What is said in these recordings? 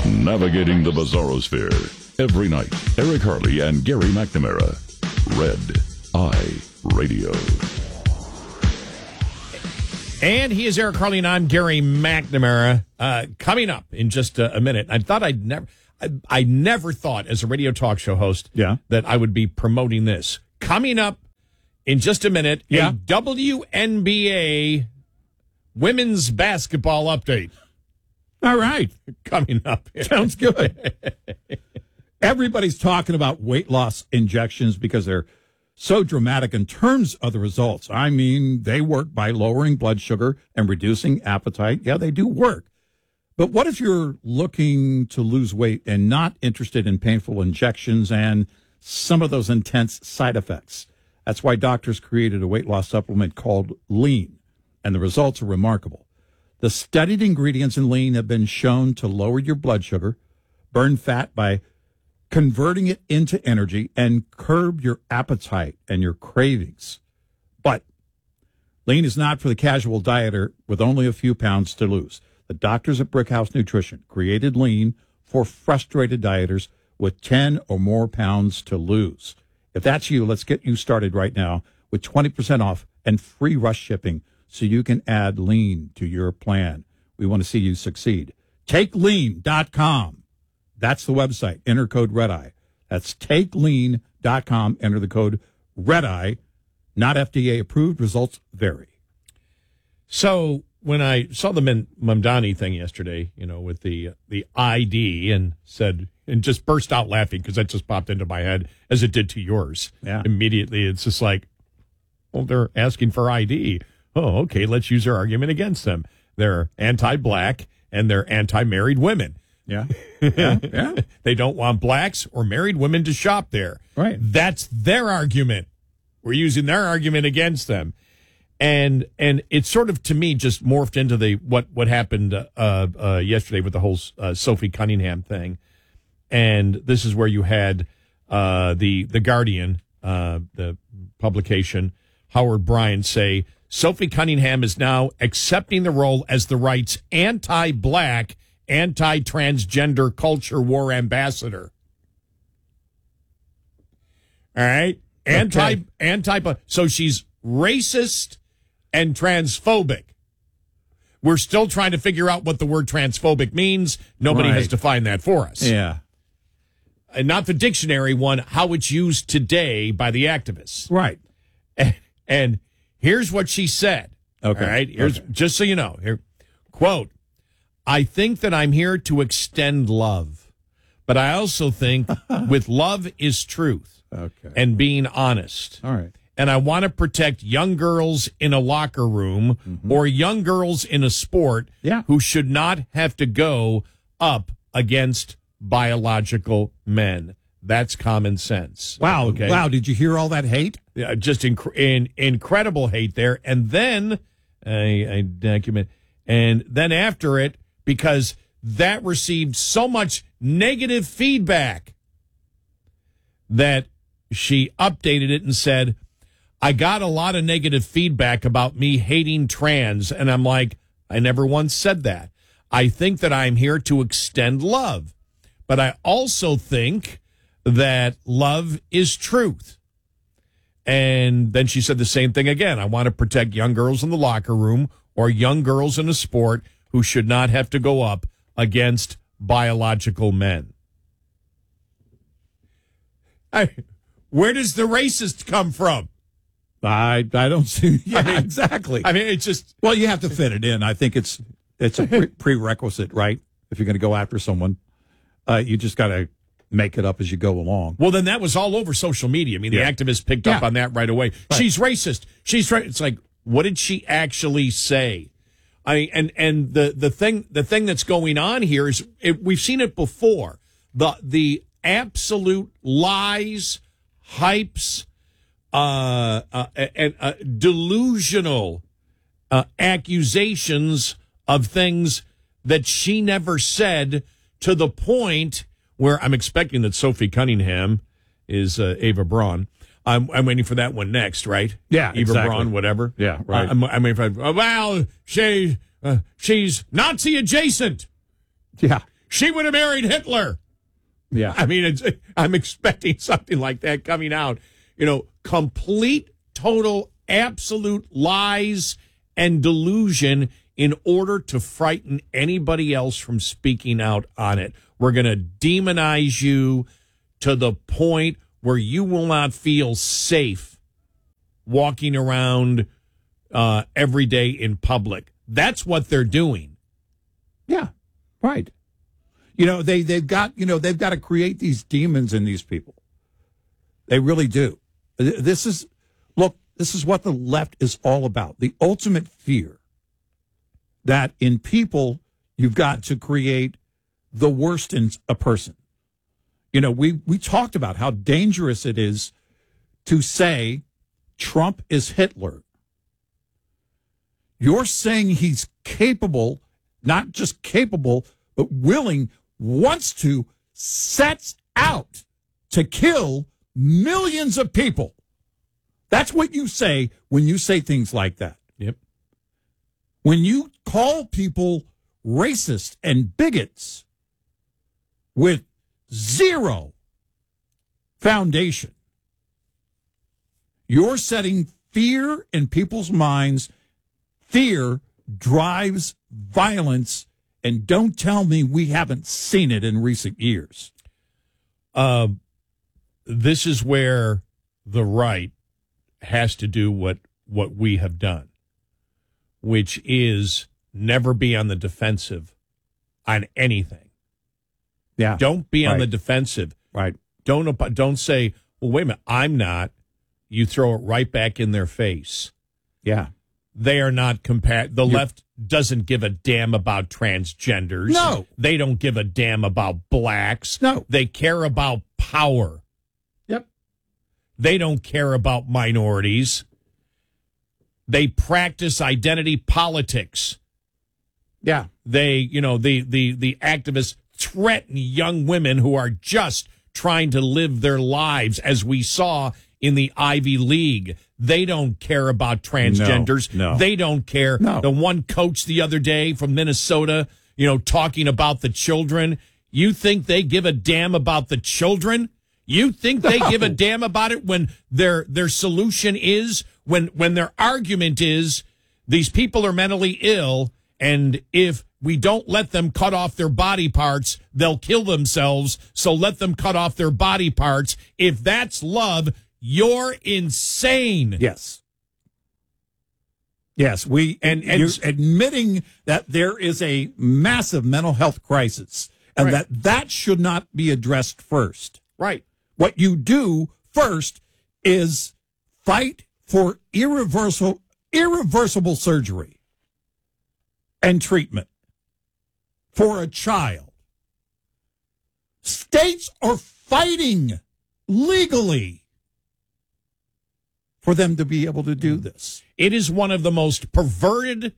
Navigating the Bizarrosphere. Every night, Eric Harley and Gary McNamara. Red Eye Radio. And he is Eric Harley, and I'm Gary McNamara. Coming up in just a minute. I never thought as a radio talk show host that I would be promoting this. Coming up in just a minute, a WNBA women's basketball update. All right. Coming up. Sounds good. Everybody's talking about weight loss injections because they're so dramatic in terms of the results. I mean, they work by lowering blood sugar and reducing appetite. Yeah, they do work. But what if you're looking to lose weight and not interested in painful injections and some of those intense side effects? That's why doctors created a weight loss supplement called Lean, and the results are remarkable. The studied ingredients in Lean have been shown to lower your blood sugar, burn fat by converting it into energy, and curb your appetite and your cravings. But Lean is not for the casual dieter with only a few pounds to lose. The doctors at Brickhouse Nutrition created Lean for frustrated dieters with 10 or more pounds to lose. If that's you, let's get you started right now with 20% off and free rush shipping so you can add Lean to your plan. We want to see you succeed. TakeLean.com. That's the website. Enter code REDEYE. That's TakeLean.com. Enter the code REDEYE. Not FDA approved. Results vary. So when I saw the Mamdani thing yesterday, with the ID and just burst out laughing because that just popped into my head as it did to yours. Yeah. Immediately, it's just like, well, they're asking for ID. Oh, okay, let's use our argument against them. They're anti-black and they're anti-married women. Yeah. They don't want blacks or married women to shop there. Right. That's their argument. We're using their argument against them. And it sort of, to me, just morphed into what happened yesterday with the whole Sophie Cunningham thing. And this is where you had the Guardian, the publication, Howard Bryan, say, Sophie Cunningham is now accepting the role as the right's anti-black, anti-transgender culture war ambassador. All right? So she's racist and transphobic. We're still trying to figure out what the word transphobic means. Nobody has defined that for us. Yeah. And not the dictionary one, how it's used today by the activists. Right. And here's what she said. Okay. All right. Here's just so you know. Here, quote, I think that I'm here to extend love, but I also think with love is truth and being honest. All right. And I want to protect young girls in a locker room or young girls in a sport who should not have to go up against biological men. That's common sense. Wow. Okay? Wow. Did you hear all that hate? Just incredible hate there. And then I document. And then after it, because that received so much negative feedback that she updated it and said, I got a lot of negative feedback about me hating trans. And I'm like, I never once said that. I think that I'm here to extend love. But I also think that love is truth. And then she said the same thing again. I want to protect young girls in the locker room or young girls in a sport who should not have to go up against biological men. Where does the racist come from? I don't see. Yeah, exactly. I mean, it's just. Well, you have to fit it in. I think it's a prerequisite, right? If you're going to go after someone, you just got to make it up as you go along. Well, then that was all over social media. I mean, the activists picked up on that right away. Right. She's racist. She's right. It's like, what did she actually say? And the thing that's going on here is we've seen it before. The absolute lies, hypes, and delusional accusations of things that she never said, to the point where I'm expecting that Sophie Cunningham is Ava Braun. I'm waiting for that one next, right? Yeah, Eva Braun, whatever. Yeah, right. I'm waiting for. Well, she's Nazi adjacent. Yeah, She would have married Hitler. Yeah. I mean, I'm expecting something like that coming out. Complete, total, absolute lies and delusion in order to frighten anybody else from speaking out on it. We're going to demonize you to the point where you will not feel safe walking around every day in public. That's what they're doing. Yeah, right. They've got to create these demons in these people. They really do. This is what the left is all about. The ultimate fear that in people you've got to create the worst in a person. We talked about how dangerous it is to say Trump is Hitler. You're saying he's capable, not just capable, but willing, wants to, sets out to kill millions of people. That's what you say when you say things like that. Yep. When you call people racist and bigots with zero foundation, you're setting fear in people's minds. Fear drives violence, and don't tell me we haven't seen it in recent years. This is where the right has to do what we have done, which is never be on the defensive on anything. Yeah. Don't be on the defensive. Right. Don't say, well, wait a minute, I'm not. You throw it right back in their face. Yeah. They are not The left doesn't give a damn about transgenders. No. They don't give a damn about blacks. No. They care about power. Yep. They don't care about minorities. They practice identity politics. Yeah. They, the activists threaten young women who are just trying to live their lives, as we saw in the Ivy League. They don't care about transgenders. No. They don't care. No. The one coach the other day from Minnesota, talking about the children. You think they give a damn about the children? You think they give a damn about it when their solution is, when their argument is, these people are mentally ill, and if we don't let them cut off their body parts, they'll kill themselves, so let them cut off their body parts. If that's love, you're insane. Yes. Yes, and you're admitting that there is a massive mental health crisis, and Right. that should not be addressed first. Right. What you do first is fight for irreversible surgery and treatment for a child. States are fighting legally for them to be able to do this. It is one of the most perverted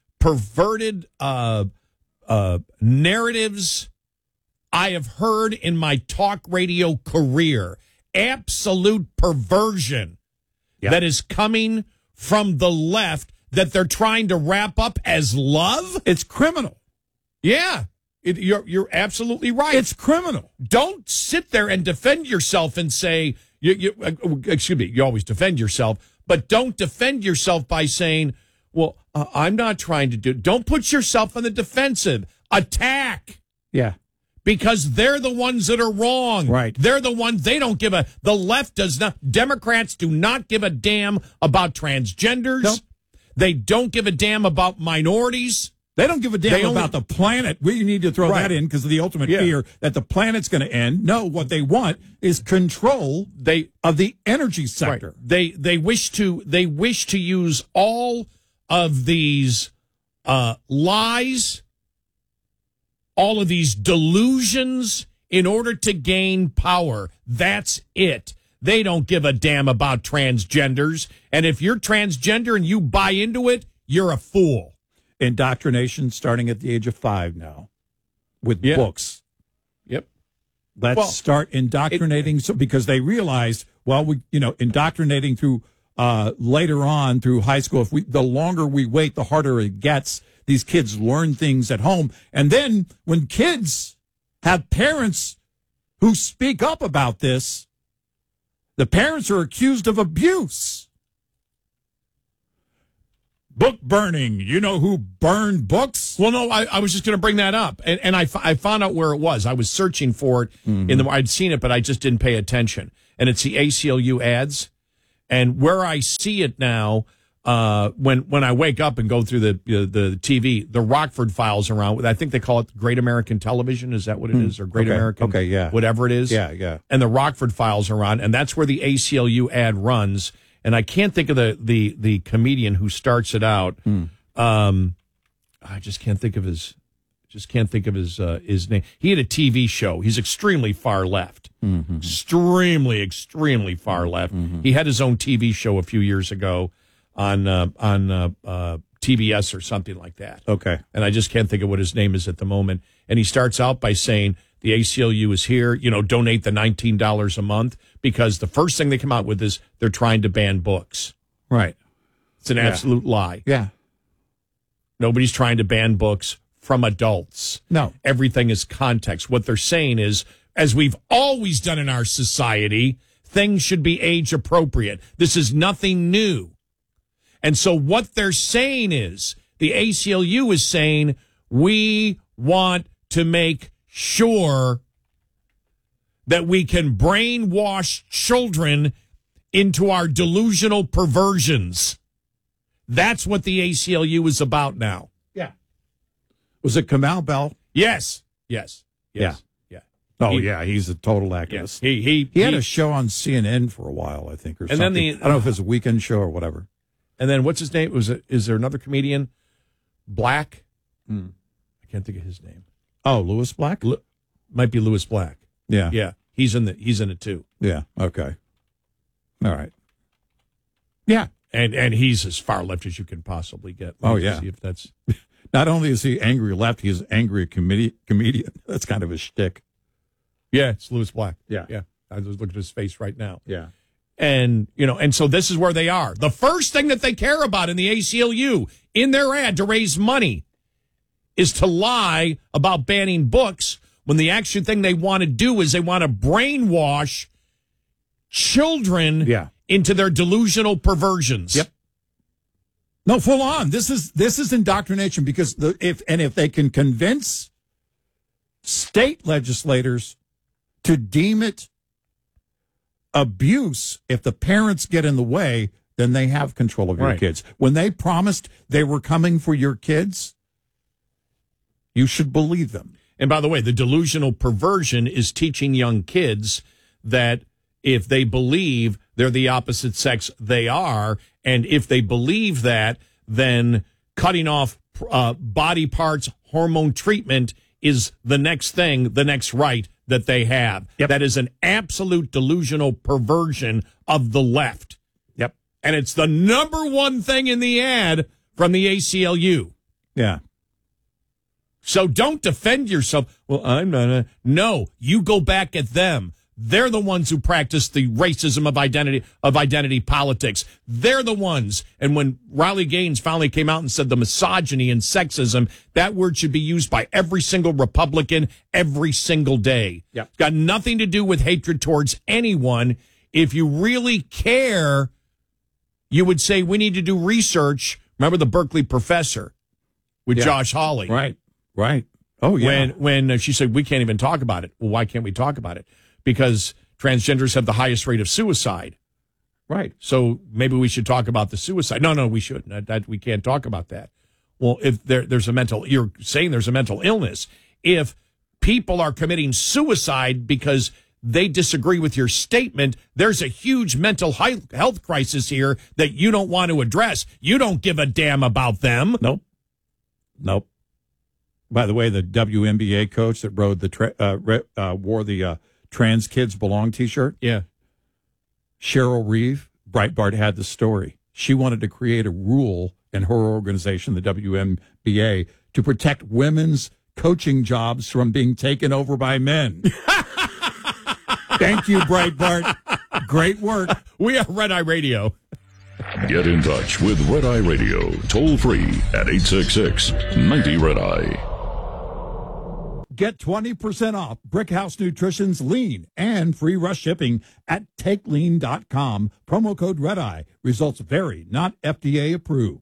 narratives I have heard in my talk radio career. Absolute perversion that is coming from the left that they're trying to wrap up as love. It's criminal. Yeah, you're absolutely right. It's criminal. Don't sit there and defend yourself and say, excuse me, you always defend yourself, but don't defend yourself by saying, well, I'm not trying to do. Don't put yourself on the defensive. Attack. Yeah. Because they're the ones that are wrong. Right. They're the ones, the left does not, Democrats do not give a damn about transgenders. Nope. They don't give a damn about minorities. They don't give a damn about the planet. We need to throw that in because of the ultimate fear that the planet's going to end. No, what they want is control of the energy sector. Right. They wish to use all of these lies, all of these delusions in order to gain power. That's it. They don't give a damn about transgenders. And if you're transgender and you buy into it, you're a fool. Indoctrination starting at the age of 5 now with books. Yep. Let's start indoctrinating because they realized, indoctrinating through later on through high school, the longer we wait, the harder it gets. These kids learn things at home. And then when kids have parents who speak up about this. The parents are accused of abuse. Book burning. You know who burned books? Well, no, I was just going to bring that up. And I found out where it was. I was searching for it. I'd seen it, but I just didn't pay attention. And it's the ACLU ads. And where I see it now, when I wake up and go through the TV, the Rockford Files are on. I think they call it Great American Television. Is that what it is? Or Great American? Okay, yeah. Whatever it is. Yeah. And the Rockford Files are on, and that's where the ACLU ad runs. And I can't think of the comedian who starts it out. I just can't think of his name. He had a TV show. He's extremely far left. Extremely far left. He had his own TV show a few years ago on TBS or something like that. Okay. And I just can't think of what his name is at the moment. And he starts out by saying, the ACLU is here, donate the $19 a month, because the first thing they come out with is they're trying to ban books. Right. It's an absolute lie. Yeah. Nobody's trying to ban books from adults. No. Everything is context. What they're saying is, as we've always done in our society, things should be age appropriate. This is nothing new. And so what they're saying is, the ACLU is saying, we want to make sure that we can brainwash children into our delusional perversions. That's what the ACLU is about now. Yeah. Was it Kamau Bell? Yes. Yeah. Oh, Yeah. he's a total activist. He had a show on CNN for a while, I think, or and something. then I don't know if it's a weekend show or whatever. And then what's his name? Is there another comedian? Black? I can't think of his name. Oh, Lewis Black? Might be Lewis Black. Yeah. Yeah. He's in it too. Yeah. Okay. All right. Yeah. And he's as far left as you can possibly get. Oh, yeah. See if that's Not only is he angry left, he's angry comedian. That's kind of a shtick. Yeah, it's Lewis Black. Yeah. Yeah. I was looking at his face right now. Yeah. And, and so this is where they are. The first thing that they care about in the ACLU, in their ad to raise money, is to lie about banning books, when the actual thing they want to do is they want to brainwash children into their delusional perversions. Yep. No, full on. This is indoctrination, because if they can convince state legislators to deem it abuse, if the parents get in the way, then they have control of your kids. When they promised they were coming for your kids, you should believe them. And by the way, the delusional perversion is teaching young kids that if they believe they're the opposite sex, they are. And if they believe that, then cutting off body parts, hormone treatment is the next thing, the next right that they have. Yep. That is an absolute delusional perversion of the left. Yep. And it's the number one thing in the ad from the ACLU. Yeah. So don't defend yourself. Well, I'm not. No, you go back at them. They're the ones who practice the racism of identity politics. They're the ones. And when Riley Gaines finally came out and said the misogyny and sexism, that word should be used by every single Republican every single day. Yep. It's got nothing to do with hatred towards anyone. If you really care, you would say we need to do research. Remember the Berkeley professor with Josh Hawley? Right. Oh, yeah. When she said, we can't even talk about it. Well, why can't we talk about it? Because transgenders have the highest rate of suicide. Right. So maybe we should talk about the suicide. No, we shouldn't. We can't talk about that. Well, if you're saying there's a mental illness. If people are committing suicide because they disagree with your statement, there's a huge mental health crisis here that you don't want to address. You don't give a damn about them. Nope. By the way, the WNBA coach that wore the Trans Kids Belong T-shirt. Yeah. Cheryl Reeve, Breitbart had the story. She wanted to create a rule in her organization, the WNBA, to protect women's coaching jobs from being taken over by men. Thank you, Breitbart. Great work. We are Red Eye Radio. Get in touch with Red Eye Radio, toll free at 866-90-RED-EYE. Get 20% off Brickhouse Nutrition's Lean and free rush shipping at TakeLean.com. Promo code REDEYE. Results vary, not FDA approved.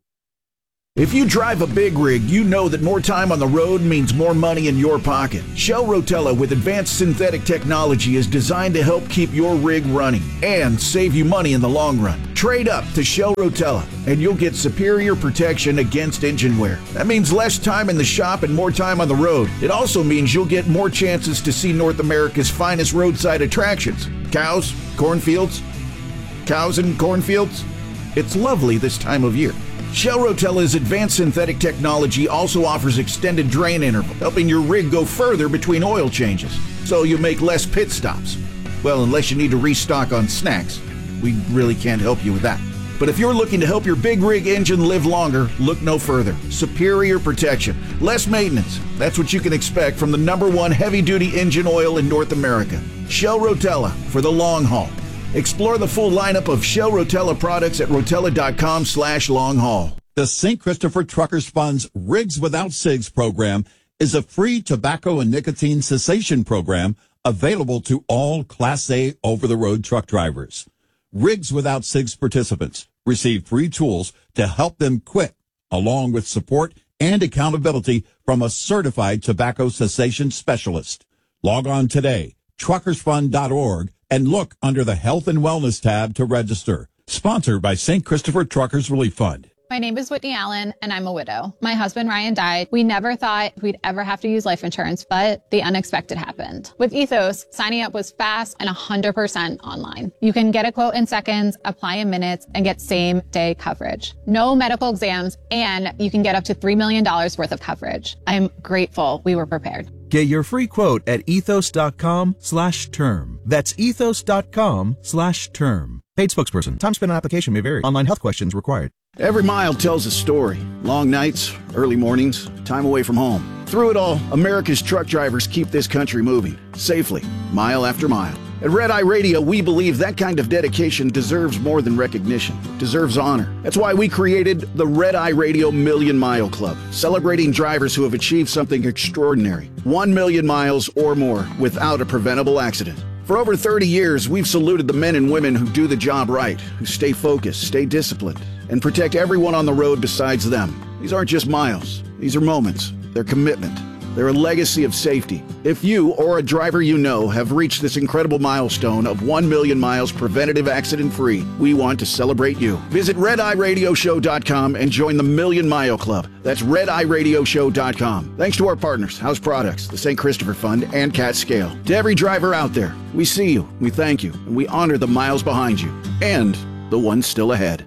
If you drive a big rig, you know that more time on the road means more money in your pocket. Shell Rotella with advanced synthetic technology is designed to help keep your rig running and save you money in the long run. Trade up to Shell Rotella and you'll get superior protection against engine wear. That means less time in the shop and more time on the road. It also means you'll get more chances to see North America's finest roadside attractions. Cows, cornfields, cows and cornfields. It's lovely this time of year. Shell Rotella's advanced synthetic technology also offers extended drain interval, helping your rig go further between oil changes, so you make less pit stops. Well, unless you need to restock on snacks. We really can't help you with that. But if you're looking to help your big rig engine live longer, look no further. Superior protection, less maintenance. That's what you can expect from the #1 heavy-duty engine oil in North America. Shell Rotella for the long haul. Explore the full lineup of Shell Rotella products at rotella.com/long-haul. The St. Christopher Truckers Fund's Rigs Without Cigs program is a free tobacco and nicotine cessation program available to all Class A over-the-road truck drivers. Rigs Without Cigs participants receive free tools to help them quit, along with support and accountability from a certified tobacco cessation specialist. Log on today, truckersfund.org, and look under the Health and Wellness tab to register. Sponsored by St. Christopher Truckers Relief Fund. My name is Whitney Allen, and I'm a widow. My husband, Ryan, died. We never thought we'd ever have to use life insurance, but the unexpected happened. With Ethos, signing up was fast and 100% online. You can get a quote in seconds, apply in minutes, and get same-day coverage. No medical exams, and you can get up to $3 million worth of coverage. I'm grateful we were prepared. Get your free quote at ethos.com/term. That's ethos.com/term. Paid spokesperson. Time spent on application may vary. Online health questions required. Every mile tells a story. Long nights, early mornings, time away from home. Through it all, America's truck drivers keep this country moving, safely, mile after mile. At Red Eye Radio, we believe that kind of dedication deserves more than recognition, deserves honor. That's why we created the Red Eye Radio Million Mile Club, celebrating drivers who have achieved something extraordinary, 1 million miles or more without a preventable accident. For over 30 years, we've saluted the men and women who do the job right, who stay focused, stay disciplined, and protect everyone on the road besides them. These aren't just miles. These are moments. They're commitment. They're a legacy of safety. If you or a driver you know have reached this incredible milestone of 1 million miles preventative accident-free, we want to celebrate you. Visit RedEyeRadioShow.com and join the Million Mile Club. That's RedEyeRadioShow.com. Thanks to our partners, House Products, the St. Christopher Fund, and Cat Scale. To every driver out there, we see you, we thank you, and we honor the miles behind you and the ones still ahead.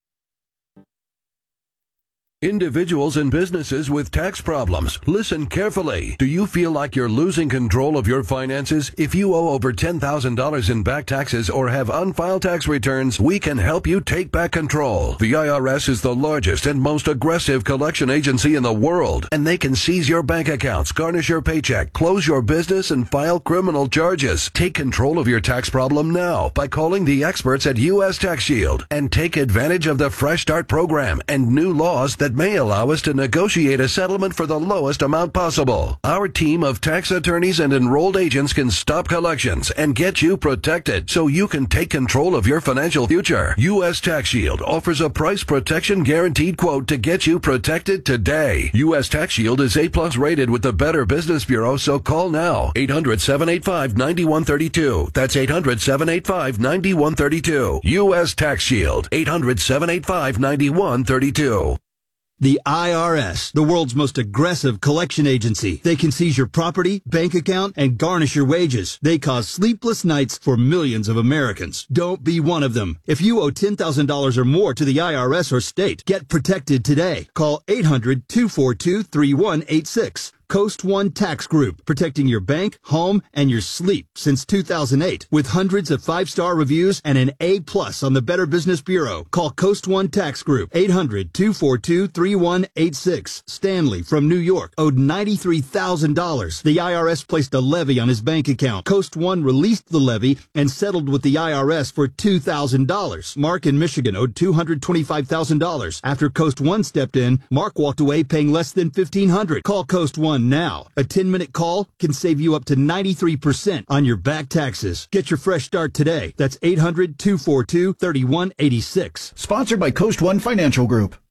Individuals and businesses with tax problems, listen carefully. Do you feel like you're losing control of your finances? If you owe over $10,000 in back taxes or have unfiled tax returns, we can help you take back control. The IRS is the largest and most aggressive collection agency in the world, and they can seize your bank accounts, garnish your paycheck, close your business, and file criminal charges. Take control of your tax problem now by calling the experts at U.S. Tax Shield and take advantage of the Fresh Start program and new laws that may allow us to negotiate a settlement for the lowest amount possible. Our team of tax attorneys and enrolled agents can stop collections and get you protected so you can take control of your financial future. U.S. Tax Shield offers a price protection guaranteed quote to get you protected today. U.S. Tax Shield is A+ rated with the Better Business Bureau, so call now. 800-785-9132. That's 800-785-9132. U.S. Tax Shield. 800-785-9132. The IRS, the world's most aggressive collection agency. They can seize your property, bank account, and garnish your wages. They cause sleepless nights for millions of Americans. Don't be one of them. If you owe $10,000 or more to the IRS or state, get protected today. Call 800-242-3186. Coast One Tax Group, protecting your bank, home, and your sleep since 2008. With hundreds of 5-star reviews and an A+ on the Better Business Bureau. Call Coast One Tax Group, 800-242-3186. Stanley from New York owed $93,000. The IRS placed a levy on his bank account. Coast One released the levy and settled with the IRS for $2,000. Mark in Michigan owed $225,000. After Coast One stepped in, Mark walked away paying less than $1,500. Call Coast One one now. A 10-minute call can save you up to 93% on your back taxes. Get your fresh start today. That's 800-242-3186. Sponsored by Coast One Financial Group.